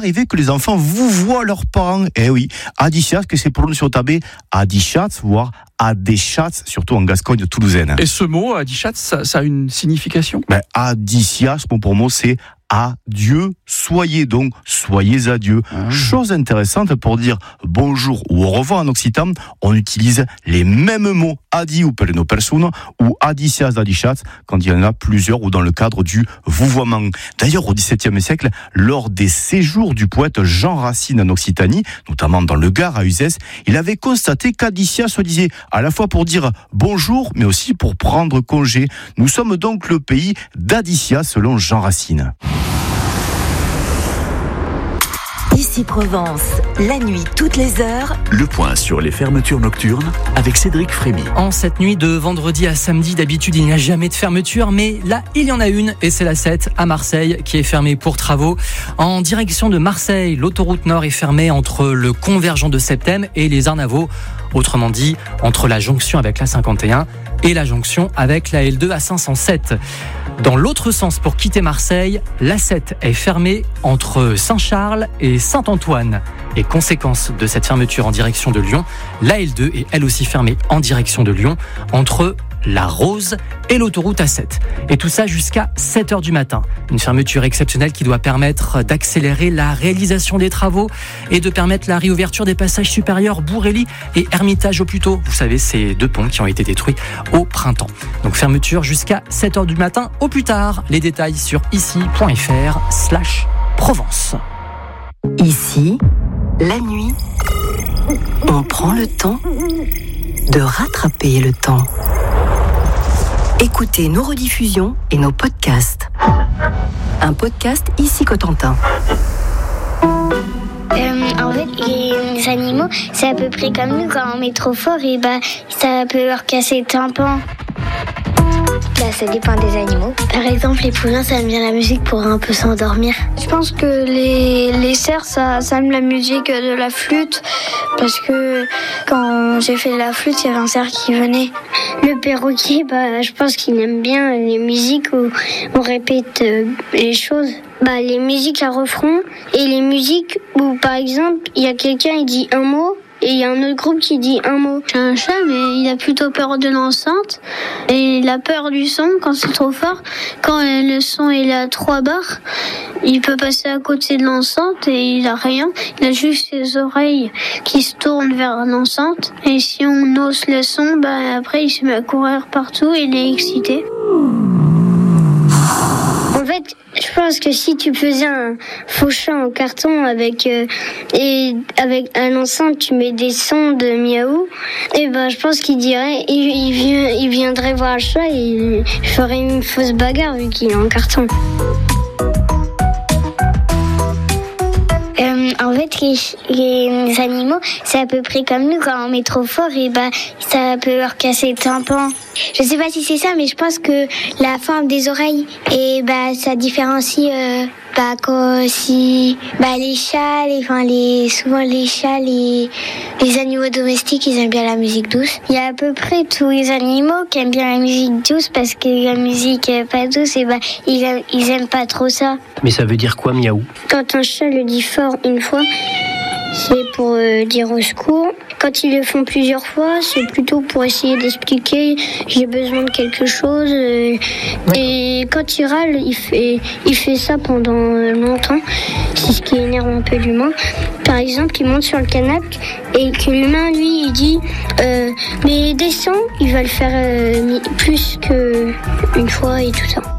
arriver que les enfants vous voient leurs parents. Eh oui, Adichat, que c'est prononcé au tabé, Adichat, voire Adéchat, surtout en Gascogne toulousaine. Et ce mot, Adichat, ça a une signification ? Adichat, ce mot pour mot, c'est adieu, soyez donc, soyez adieu. Chose intéressante pour dire bonjour ou au revoir en occitan, on utilise les mêmes mots adieu per no persona ou adicias d'adichat quand il y en a plusieurs ou dans le cadre du vouvoiement. D'ailleurs, au XVIIe siècle, lors des séjours du poète Jean Racine en Occitanie, notamment dans le Gard à Uzès, il avait constaté qu'adicia se disait à la fois pour dire bonjour, mais aussi pour prendre congé. Nous sommes donc le pays d'Adicia selon Jean Racine. Ici Provence, la nuit toutes les heures. Le point sur les fermetures nocturnes avec Cédric Frémy. En cette nuit de vendredi à samedi, d'habitude il n'y a jamais de fermeture, mais là il y en a une et c'est la 7 à Marseille qui est fermée pour travaux. En direction de Marseille, l'autoroute Nord est fermée entre le convergent de Septem et les Arnavaux. Autrement dit, entre la jonction avec la 51 et la jonction avec la L2 à 507. Dans l'autre sens, pour quitter Marseille, la 7 est fermée entre Saint-Charles et Saint-Antoine. Et conséquence de cette fermeture en direction de Lyon, la L2 est elle aussi fermée en direction de Lyon, entre la Rose et l'autoroute A7. Et tout ça jusqu'à 7h du matin. Une fermeture exceptionnelle qui doit permettre d'accélérer la réalisation des travaux et de permettre la réouverture des passages supérieurs Bourrély et Hermitage au plus tôt. Vous savez, ces deux ponts qui ont été détruits au printemps. Donc fermeture jusqu'à 7h du matin au plus tard. Les détails sur ici.fr/Provence. Ici, la nuit, on prend le temps de rattraper le temps. Écoutez nos rediffusions et nos podcasts. Un podcast Ici Cotentin. En fait, les animaux, c'est à peu près comme nous. Quand on met trop fort, et ça peut leur casser le tympan. Là, ça dépend des animaux. Par exemple, les poulains, ça aime bien la musique pour un peu s'endormir. Je pense que les cerfs, ça aime la musique de la flûte. Parce que quand j'ai fait la flûte, il y avait un cerf qui venait. Le perroquet, je pense qu'il aime bien les musiques où on répète les choses. Les musiques à refrain et les musiques où, par exemple, il y a quelqu'un, il dit un mot. Et il y a un autre groupe qui dit un mot. J'ai un chat, mais il a plutôt peur de l'enceinte. Et il a peur du son quand c'est trop fort. Quand le son est à 3 barres, il peut passer à côté de l'enceinte et il a rien. Il a juste ses oreilles qui se tournent vers l'enceinte. Et si on hausse le son, après il se met à courir partout et il est excité. En fait, je pense que si tu faisais un faux chat en carton avec un enceinte, tu mets des sons de miaou, et je pense qu'il dirait, il viendrait voir le chat et il ferait une fausse bagarre vu qu'il est en carton. En fait, les animaux, c'est à peu près comme nous. Quand on met trop fort, et ça peut leur casser le tympan. Je sais pas si c'est ça, mais je pense que la forme des oreilles, et ça différencie les chats, souvent les chats, les animaux domestiques, ils aiment bien la musique douce. Il y a à peu près tous les animaux qui aiment bien la musique douce parce que la musique pas douce, ils aiment pas trop ça. Mais ça veut dire quoi, miaou ? Quand un chat le dit fort une fois, c'est pour dire au secours. Quand ils le font plusieurs fois, c'est plutôt pour essayer d'expliquer j'ai besoin de quelque chose. Et quand il râle, il fait ça pendant longtemps. C'est ce qui énerve un peu l'humain. Par exemple, il monte sur le canapé et que l'humain, lui, il dit mais descends, il va le faire plus qu'une fois et tout ça.